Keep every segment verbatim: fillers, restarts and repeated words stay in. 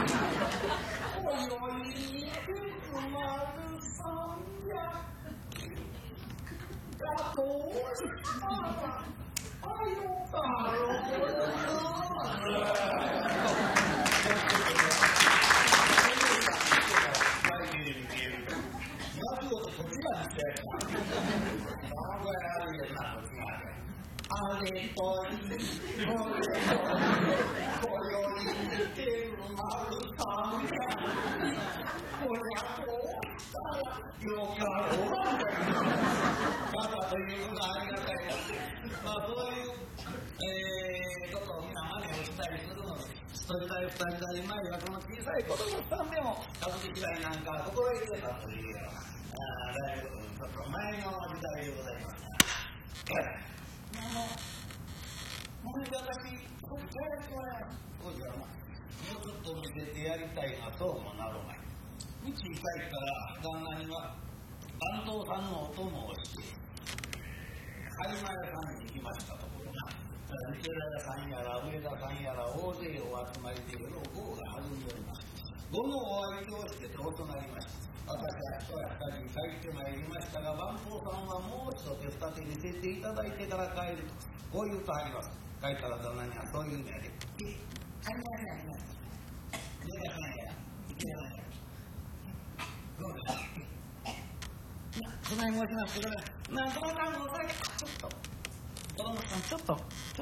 こういうとあります。書いたら旦那にはそういう意味で、え、ありません、ありません。寝かさないや、いけないや。どうですか。そない申しますけどね、なんとかさんもさ、ちょっと、子供さん、ちょっと、ちょっと。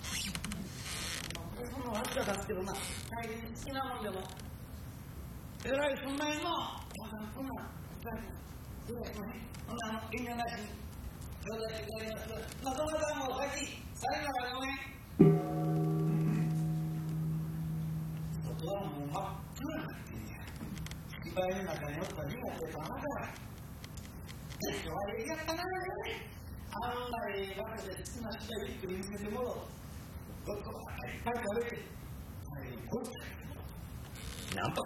そのわずかですけどな、大変好きなもんでも、えらいそんなにの、おさん、そんな、どうですかね、そんな、遠慮なしに、頂戴してくれます。まとめさんも先、最後までごめん。外はもう真っ暗になってんや。芝居の中におったら火がついたままだ。今日はええやったなあんまりええわけで好きな芝居ゆっくり見せてもろう。どっといっぱい食べて、最後にこいなんと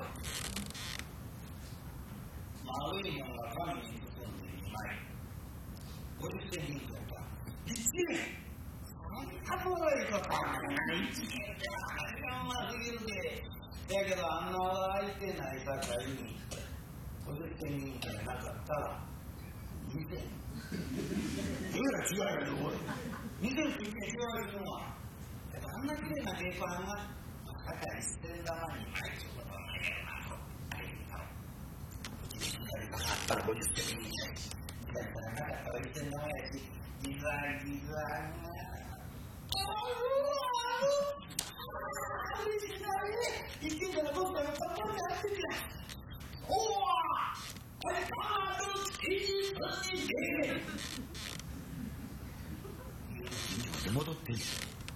丸いものが紙に包んでにまい。ごじゅってんにんだった。いちねんあとはいいこといちねんってあんますぎるで。だけどあんな空いてないさかいにごじゅってんにんじゃなかったらにせん。えらい違いよおい。にせんって言って違いよな。やっぱあんなきれいなペーパーがまさかに捨てる玉に入ってることはないやろなと。あれだろ。うちに左があったらごじゅってんにんじゃ左がなかったらいちてん玉やし。ギザギザが一見から僕がパッパッとやってきた。おおあれカードいち分に出る戻っている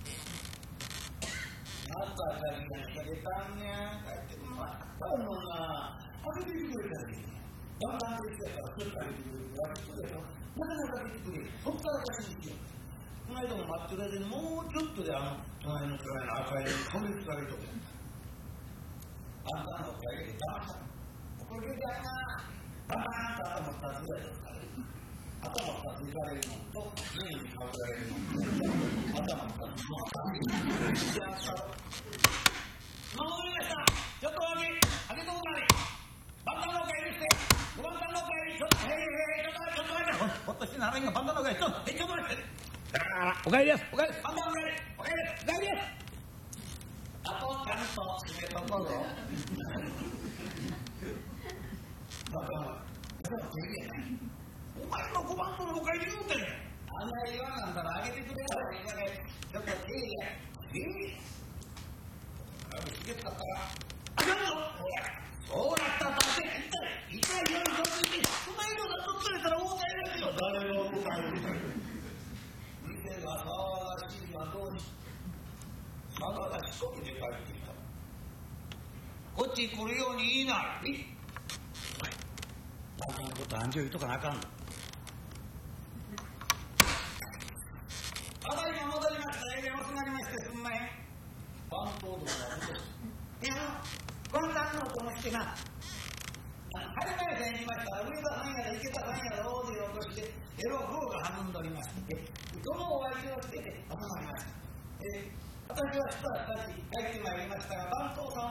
あったあたりがかけたんね帰ってくるのあったのな開けてくれたらいいだんだん開けてきたからちょっと開けてくれる開けてくれるなかなか開けてくれるそっから開けてくれるこの間も待ってる間にもうちょっとであの隣の暗いの赤いのに飛びつかれるとこあんたの声でダーッこれでやなババーンと頭ふたつぐらいですから頭ふたついかれるのと目にかぶられるのと頭ふたつの頭やったろ守りましたちょっとだけ開けとこなれバンダの会にしてごばんさんの会にちょっとへいへいちょっとちょっと待ってほっとしてならんがバンダの会ちょっとちょっと待っておかえりですおかえりですバンダの会おかえりですおかえりですあとちゃんと締めとこうぞだからお前のごばんとのおかえり言うてんねんあんな言わんなんだらあげてくれたらいいじゃないちょっとええやええあれしげったったらあかんぞそうやったら立て痛い痛いようにとついてその色がとっつれたら大変ですよ誰のおかえり店が騒がしいのはどうにまだが四国で帰ってきたこっち来るように言いなあかんこと安住言うとかなあかんのただいま戻りましたええ遅なりましてすんまへん番頭どもが戻すいやこの旦那ともしてなはじめて言いました上田さんやら池田さんやら大勢を起こしてエロ風が弾んでおりましてそのお相手をつけて集まりましたえ私は一足たち帰ってまいりましたが番頭さん